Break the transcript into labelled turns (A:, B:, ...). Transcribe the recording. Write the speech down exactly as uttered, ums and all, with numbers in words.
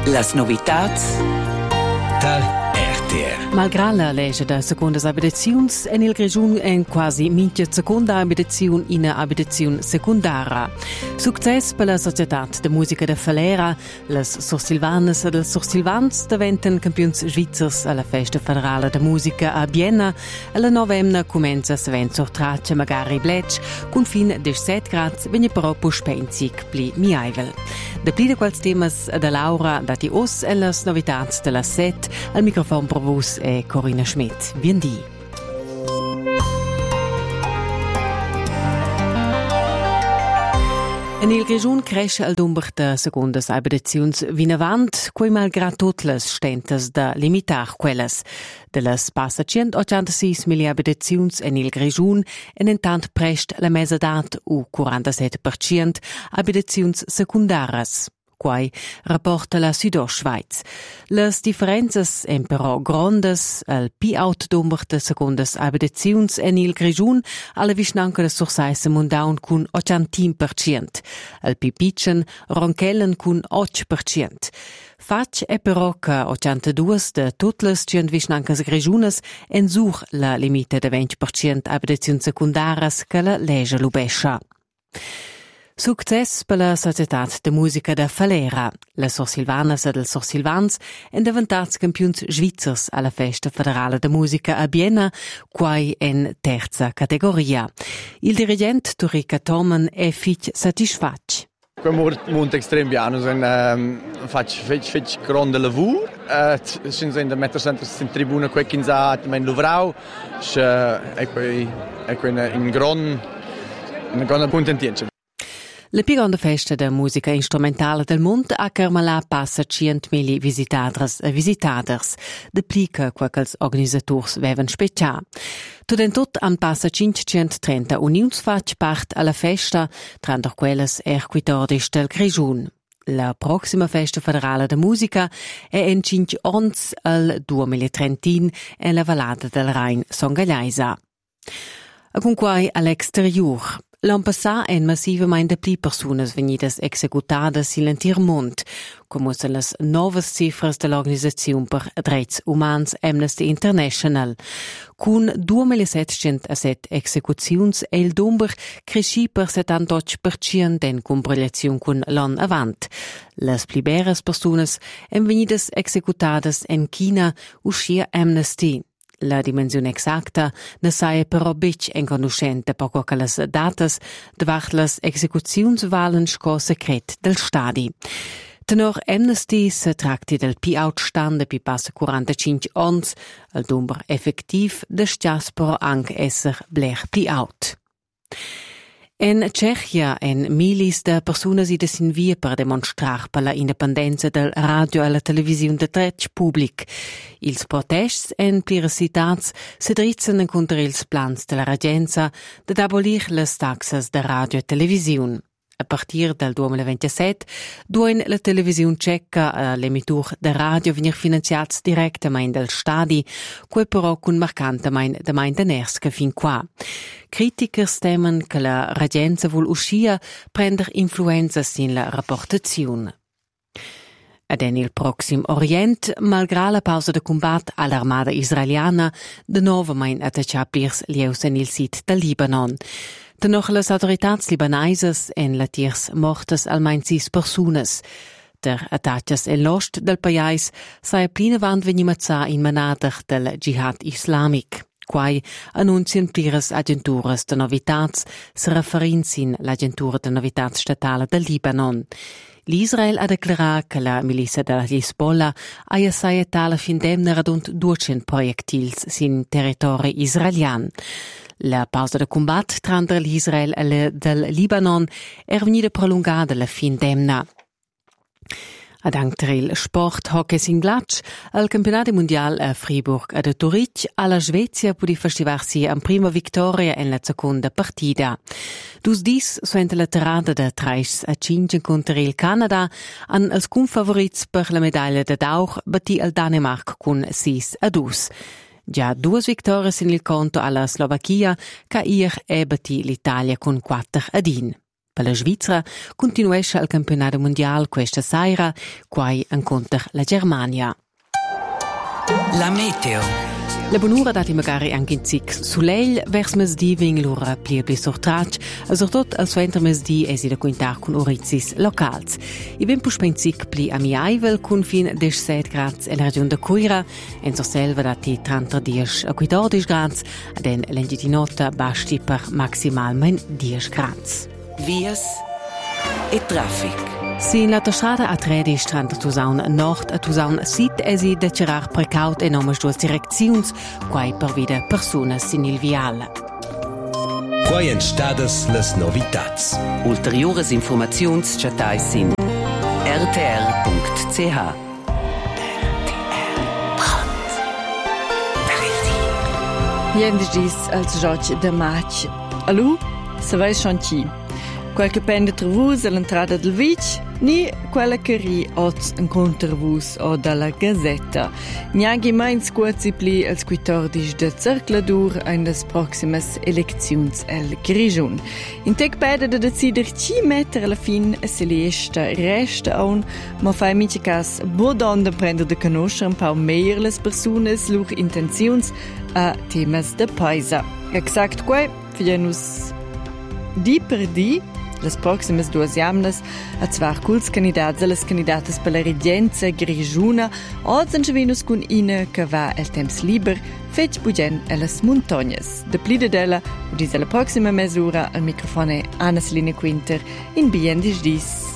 A: Las novitats dal R T R.
B: Malgrado la legge da secondas abitaziuns, en il Grigiun en quasi mincha seconda abitaziun in a abitaziun secundara. Success per la Società de Musica de Falera, las Sursilvanes e els Sursilvans diventen campions svizzers alla Festa Federale de Musica a Vienna. Alla novemna comenza se ven sortraccia magari blec, con fin de set grad, vegna però puspenzic pli miaivel. De pli de quals temas da Laura dati os e las novitats de la set, al microfon per vos è Corinna Schmidt. Biendi. En il Grigiun cresce al number de secondas abitaziuns vinavant, quei malgrad tot las stentas da limitar quelles. De las passa centottantasei mille abitaziuns en il Grigiun en intant prest la mesadat u quarantasette per cent abitaziuns secundaras. Quai rapporta la Südostschweiz. Las differenzas en però grondas, al pi aut number de secondas abitaziuns en il Grigiun, alla vischnanca de sursaisa mundaun cun ottantin per cent, al pi pitchen ronkellen cun otto per cent. Fac è però che ottantadue de tutlas cent vischnancas Grigiunas en sur la limite de venti per cent abitaziuns secundaras che la legge lubescia. Success per la Società de Musica de Falera. Le Sursilvanes ed els Sursilvans en diventats campions svizzers alla Festa Federale de Musica a Vienna, quai en terza categoria. Il dirigent Turika Toman è fich satisfatg.
C: Qua molto estrem piano, sen um, fac fec fec grande lavur, uh, sin sen de metter center sin tribuna qua quinza men luvrau, che e quei e quei in gran in gran puntentinche.
B: La più grande festa de musica instrumentale del mondo a Carmelà passa centomila visitadres e visitaders, de plica quels organisators vevan specià. Tudentot an passa cinquecentotrenta unions fac part alla festa, tranto quelles erquitordis del Grigiun. La prossima festa federale de musica è in cinque ons al duemilatrentin en la vallata del Rhein Songagliaisa. A con quai all'exterior. L'an passà en massivamente pli personas venidas executadas in l'entir mond, come sono las novas cifras de l'Organizzazione per Drets Umans Amnesty International. Con duemilasettecentosette execuziuns e il number cresci per settantotto per cent in comparazione con l'an avant. Las pli beras personas en venidas executadas en China uscia Amnesty. La dimensione exacta ne sai però bic en conoscente poco che las datas devart las execuziuns valen sco secret del stadi. Tenor Amnesty se tracti del pi outstande pi passa quarantacinque ons, al number effektiv de stas però anche esser blech pi out. En Cechia en milis de personas ides in via per demonstrar per la independenza del radio e la televisione de dret public. Ils protests en plires citats se dritzen contra ils plans de la regenza de abolir les taxas de radio e televisione. A partir del duemilaventisette duen la televisione ceca e l'emitur de radio venir finanziats directamente dal stadi, quei però con marcantamente de main denersca fin qua. Critikers temen che la regenza vuol uscia prender influenzas in la rapportazione. Ed en il Proxim Orient, malgrado la pausa de combat all'armata israeliana, de nuovo main attaccia plirs lieus en il sit del Libanon. Tenoch las autoritats libanaises en la tiers mortes almain sis personas. Der attaccias el nost del pajais sai plina vand venimazza in manader del jihad islamic. Quai annuncian plires agenturas de novitats, se referinsin l'agentura de novitats statale del Libanon. L'Israel ha declarat che la milizia della Hezbollah aia saia tala fin demna radunt duecento projectils sin territori israelian. La pausa de combat tra l'Israel e del Libanon è venuta prolungata la fin demna. Ad anche il sport hockey sin glatsch, al campionato mondiale a Fribourg ad Zurich, alla Svezia può festivarsi a prima vittoria en la seconda partita. Dus dis suente la tirata de treis a cinque contro il Canada, an als confavorits per la medaglia de d'or batti al Danemark con sis a due. Già due vittorie in il conto alla Slovacchia, che ieri è batti l'Italia con quattro a uno. Per la Svizzera continuesce il campionato mondiale questa sera, quai incontra la Germania.
A: La meteo.
B: La bonura dati magari anche in zic sull'eil, vers mesdì ving l'ora pli pli sortrac, e soprattutto al suenter mesdì esi da quintar con orizis locals. I ben push in zic pli amiaivel con fin diciassette gradi e la regione da Coira, en so selva dati trentadieci a quattordici gradi, ed en l'endi di notte basti per maximalmente dieci gradi.
A: Vias e traffic.
B: Si in l'autostrada A tredici tra Tusaun Nord e Tusaun Sud esi da cerar precaut e nomas duas direcziuns, quai per vida personas in il viale.
A: Quai en stadas las novitats.
D: Ulteriores informaziuns chatais in r t r punct c h.
E: Jendes dis als George de Match. Allo, se vai chanti. Qualche pende trovus all'entrata del Vic, ni quella che ri oz incontervus o dalla Gazzetta. Niaghi mai in scuozi pli als quattordici de cercladur in des proximes elecziuns el Grigiun. In tec pede de decider ci metter alla fin se li esta resta on, ma fai mici cas bodon de prender de conoscer un pau meier les persones lur intenziuns a temas de paisa. Exakt quai, fienus di per di, les proximes duas jamnas, a zwar culs candidats e les candidatas per la regenza grigiuna, oz encevinus cun ina che va el temps liber, fetg bugen e les montagnes. De pli de della, udis la proxima mesura, al microfone Anna Selina Quinter, in bien dis dis.